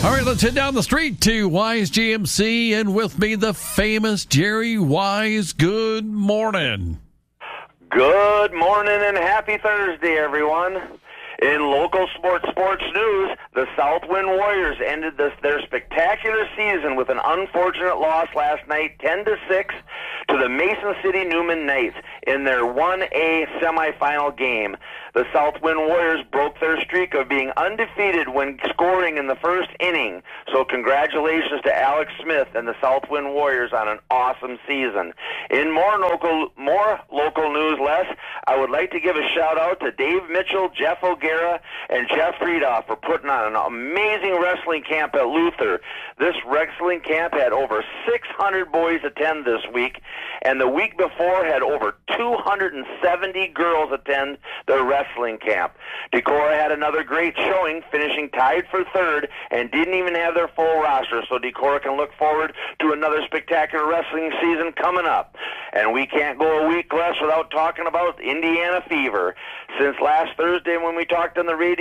All right, let's head down the street to Wise GMC, and with me, the famous Jerry Wise. Good morning. Good morning and happy Thursday, everyone. In local sports news, the Southwind Warriors ended their spectacular season with an unfortunate loss last night, 10-6, to the Mason City Newman Knights in their 1A semifinal game. The Southwind Warriors broke their streak of being undefeated when scoring in the first inning. So congratulations to Alex Smith and the Southwind Warriors on an awesome season. In more local news, Les, I would like to give a shout out to Dave Mitchell, Jeff O'Gara, and Jeff Friedoff for putting on an amazing wrestling camp at Luther. This wrestling camp had over 600 boys attend this week, and the week before had over 270 girls attend their wrestling camp. Decorah had another great showing, finishing tied for third, and didn't even have their full roster, so Decorah can look forward to another spectacular wrestling season coming up. And we can't go a week less without talking about Indiana Fever. Since last Thursday when we talked on the radio,